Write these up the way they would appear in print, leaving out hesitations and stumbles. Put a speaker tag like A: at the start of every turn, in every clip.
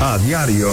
A: A diario.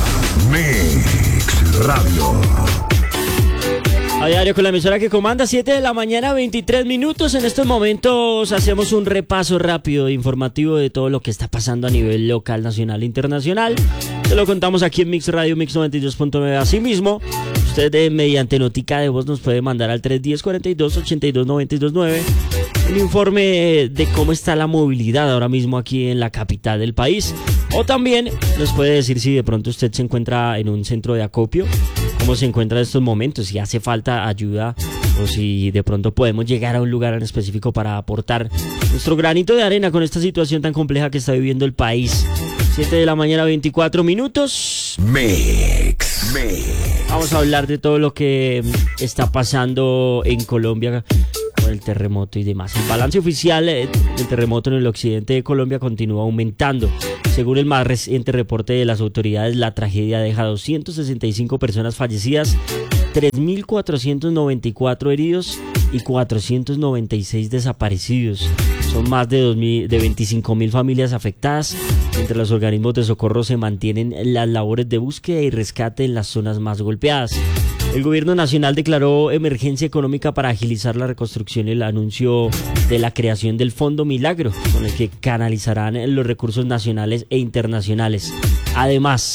A: Mix Radio.
B: A diario con la emisora que comanda, 7 de la mañana, 23 minutos. En estos momentos hacemos un repaso rápido, informativo de todo lo que está pasando a nivel local, nacional e internacional. Te lo contamos aquí en Mix Radio, Mix 92.9. Asimismo, usted mediante notica de voz nos puede mandar al 310-42-82-92-9 un informe de cómo está la movilidad ahora mismo aquí en la capital del país. O también nos puede decir si de pronto usted se encuentra en un centro de acopio, cómo se encuentra en estos momentos, si hace falta ayuda o si de pronto podemos llegar a un lugar en específico para aportar nuestro granito de arena con esta situación tan compleja que está viviendo el país. 7 de la mañana, 24 minutos.
A: Mix.
B: Vamos a hablar de todo lo que está pasando en Colombia con el terremoto y demás. El balance oficial del terremoto en el occidente de Colombia continúa aumentando. Según el más reciente reporte de las autoridades, la tragedia deja 265 personas fallecidas, 3.494 heridos y 496 desaparecidos. Son más de 25.000 familias afectadas. Entre los organismos de socorro se mantienen las labores de búsqueda y rescate en las zonas más golpeadas. El gobierno nacional declaró emergencia económica para agilizar la reconstrucción y el anuncio de la creación del Fondo Milagro, con el que canalizarán los recursos nacionales e internacionales. Además,